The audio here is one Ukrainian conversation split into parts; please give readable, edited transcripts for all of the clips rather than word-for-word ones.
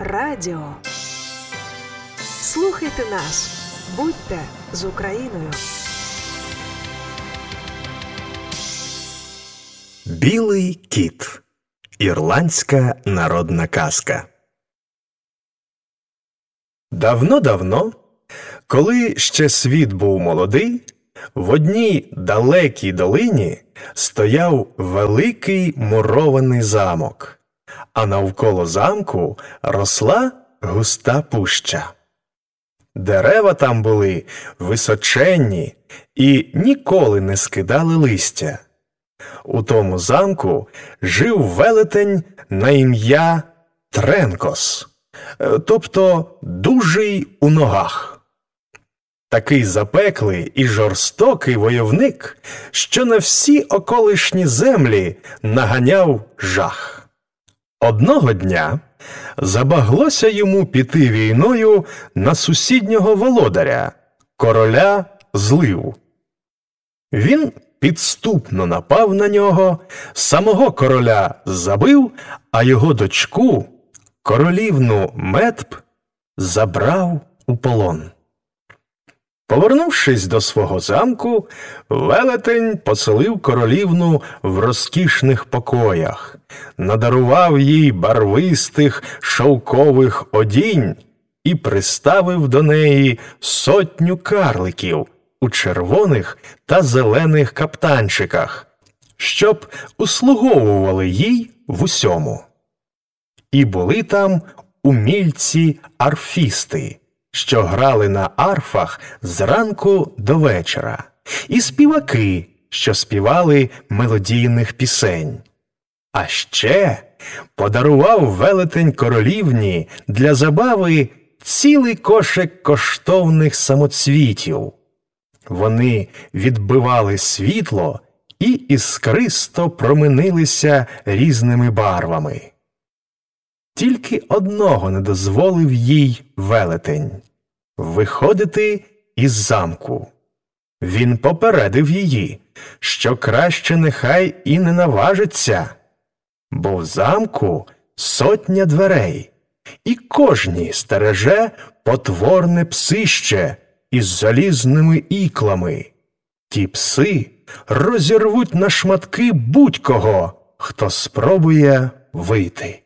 Радіо. Слухайте нас. Будьте з Україною. Білий кіт. Ірландська народна казка. Давно-давно, коли ще світ був молодий, в одній далекій долині стояв великий мурований замок, а навколо замку росла густа пуща. Дерева там були височенні і ніколи не скидали листя. У тому замку жив велетень на ім'я Тренкос, тобто «дужий у ногах». Такий запеклий і жорстокий войовник, що на всі околишні землі наганяв жах. Одного дня забаглося йому піти війною на сусіднього володаря, короля Злив. Він підступно напав на нього, самого короля забив, а його дочку, королівну Метб, забрав у полон. Повернувшись до свого замку, велетень поселив королівну в розкішних покоях, надарував їй барвистих шовкових одінь і приставив до неї 100 карликів у червоних та зелених каптанчиках, щоб услуговували їй в усьому. І були там умільці-арфісти, що грали на арфах зранку до вечора, і співаки, що співали мелодійних пісень. А ще подарував велетень королівні для забави цілий кошик коштовних самоцвітів. Вони відбивали світло і іскристо променилися різними барвами. Тільки одного не дозволив їй велетень – виходити із замку. Він попередив її, що краще нехай і не наважиться, бо в замку 100 дверей, і кожній стереже потворне псище із залізними іклами. Ті пси розірвуть на шматки будь-кого, хто спробує вийти.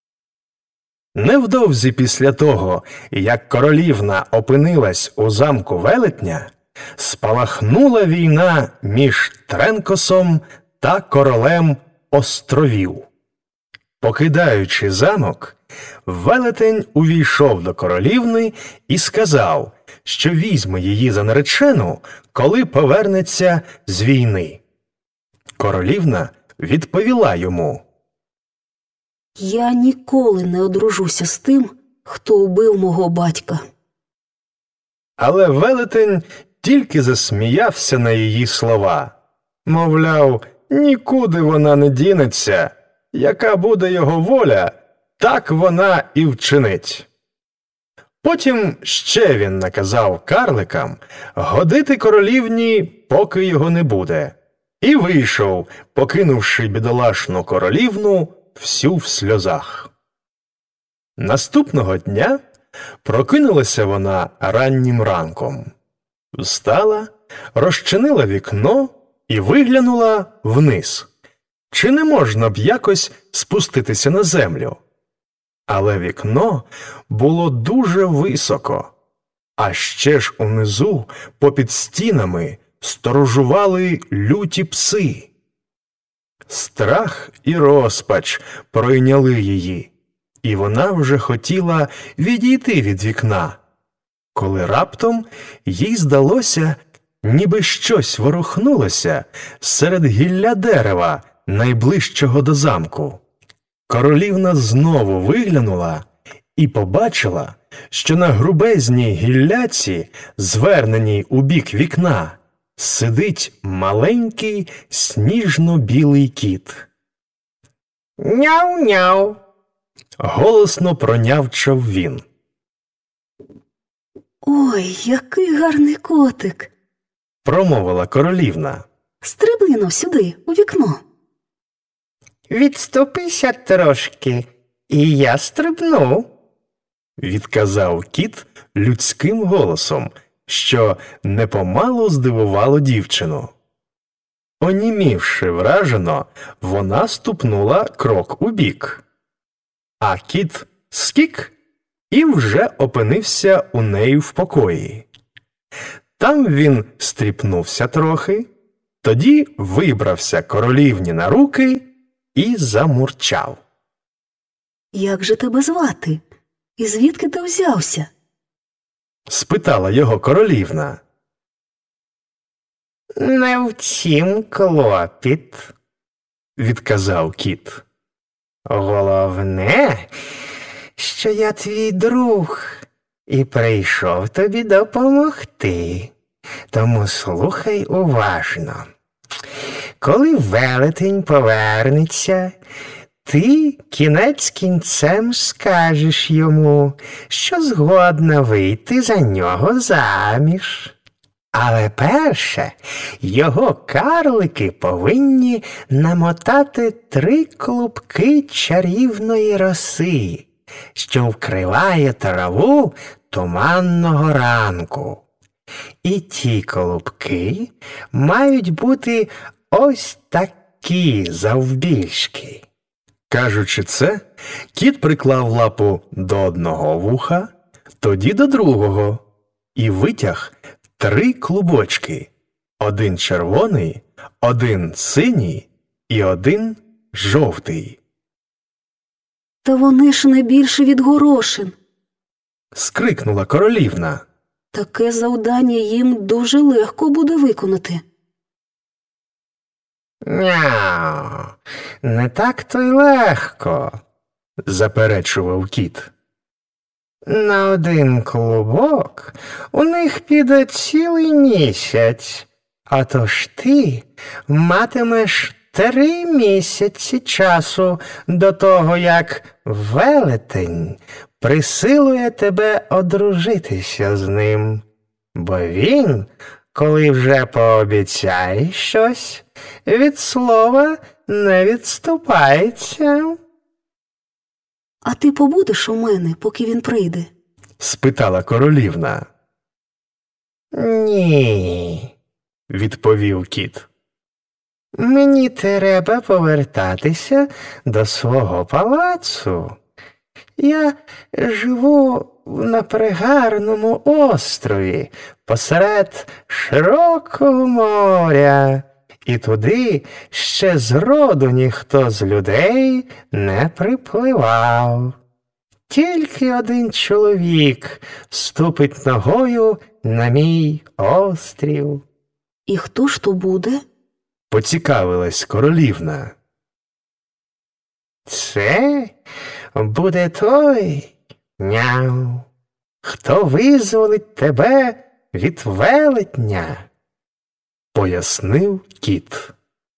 Невдовзі після того, як королівна опинилась у замку велетня, спалахнула війна між Тренкосом та королем островів. Покидаючи замок, велетень увійшов до королівни і сказав, що візьме її за наречену, коли повернеться з війни. Королівна відповіла йому: «Я ніколи не одружуся з тим, хто убив мого батька». Але велетень тільки засміявся на її слова. Мовляв, нікуди вона не дінеться, яка буде його воля, так вона і вчинить. Потім ще він наказав карликам годити королівні, поки його не буде, і вийшов, покинувши бідолашну королівну всю в сльозах. Наступного дня прокинулася вона раннім ранком. Встала, розчинила вікно і виглянула вниз. Чи не можна б якось спуститися на землю? Але вікно було дуже високо, а ще ж унизу, попід стінами, сторожували люті пси. Страх і розпач пройняли її, і вона вже хотіла відійти від вікна, коли раптом їй здалося, ніби щось ворухнулося серед гілля дерева, найближчого до замку. Королівна знову виглянула і побачила, що на грубезній гілляці, зверненій у бік вікна, сидить маленький сніжно-білий кіт. «Няу-няу!» – голосно пронявчав він. «Ой, який гарний котик!» – промовила королівна. «Стрибни сюди, у вікно». «Відступися трошки, і я стрибну», відказав кіт людським голосом, що непомалу здивувало дівчину. Онімівши вражено, вона ступнула крок убік. А кіт скік і вже опинився у неї в покої. Там він стріпнувся трохи, тоді вибрався королівні на руки і замурчав. Як же тебе звати? І звідки ти взявся? Спитала його королівна. Не в тім клопіт, відказав кіт. Головне, що я твій друг і прийшов тобі допомогти. Тому слухай уважно. Коли велетень повернеться, ти кінець кінцем скажеш йому, що згодна вийти за нього заміж. Але перше, його карлики повинні намотати 3 клубки чарівної роси, що вкриває траву туманного ранку. І ті клубки мають бути ось такі завбільшки. Кажучи це, кіт приклав лапу до одного вуха, тоді до другого, і витяг 3 клубочки. 1 червоний, 1 синій і 1 жовтий. Та вони ж не більше від горошин. Скрикнула королівна. Таке завдання їм дуже легко буде виконати. Няу, не так то й легко, заперечував кіт. На 1 клубок у них піде цілий місяць, а тож ти матимеш 3 місяці часу до того, як велетень присилує тебе одружитися з ним. Бо він, коли вже пообіцяє щось, від слова не відступається. А ти побудеш у мене, поки він прийде? Спитала королівна. Ні, відповів кіт. Мені треба повертатися до свого палацу. Я живу на пригарному острові посеред широкого моря, і туди ще зроду ніхто з людей не припливав. Тільки 1 чоловік ступить ногою на мій острів. І хто ж то буде? Поцікавилась королівна. Це буде той, няу, хто визволить тебе від велетня, пояснив кіт.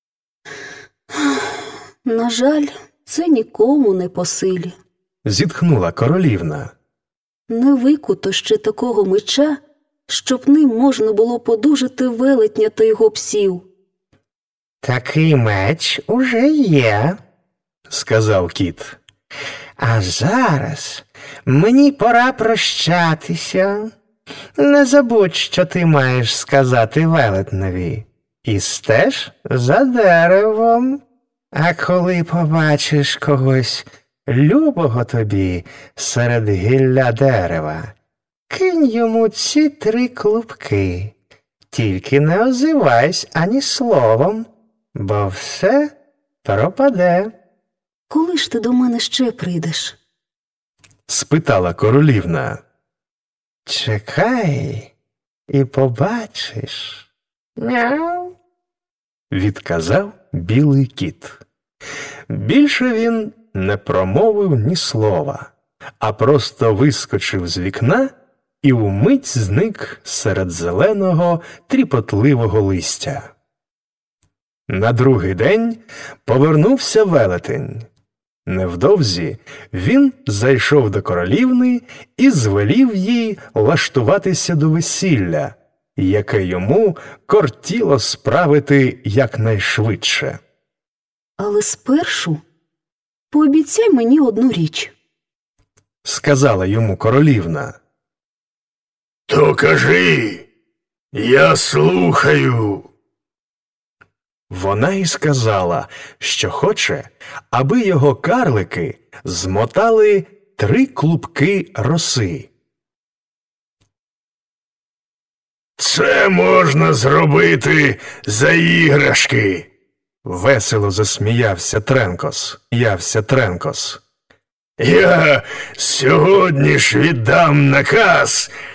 На жаль, це нікому не по силі. Зітхнула королівна. Не викуто ще такого меча, щоб ним можна було подужати велетня та його псів. Такий меч уже є, сказав кіт. А зараз мені пора прощатися. Не забудь, що ти маєш сказати велетневі. І стеж за деревом. А коли побачиш когось любого тобі серед гілля дерева, кинь йому ці 3 клубки. Тільки не озивайся ані словом, бо все пропаде. Коли ж ти до мене ще прийдеш? Спитала королівна. Чекай і побачиш. Мяу, відказав білий кіт. Більше він не промовив ні слова, а просто вискочив з вікна і вмить зник серед зеленого тріпотливого листя. На другий день повернувся велетень. Невдовзі він зайшов до королівни і звелів їй влаштуватися до весілля, яке йому кортіло справити якнайшвидше. Але спершу пообіцяй мені одну річ. сказала йому королівна. То кажи, я слухаю. Вона й сказала, що хоче, аби його карлики змотали 3 клубки роси. Це можна зробити за іграшки. Весело засміявся Тренкос. Я сьогодні ж віддам наказ,